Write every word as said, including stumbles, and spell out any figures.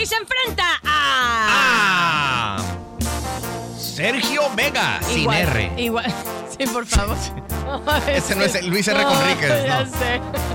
y se enfrenta a... Ah, Sergio Vega, sin Igual, R. Igual. Sí, por favor. Ese no es el Luis R. Conríquez, Ya no. sé.